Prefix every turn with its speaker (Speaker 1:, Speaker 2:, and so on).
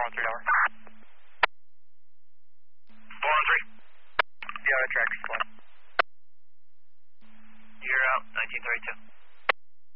Speaker 1: 413 over.
Speaker 2: 413.
Speaker 1: Yeah, track 1.
Speaker 2: You're out, 1932.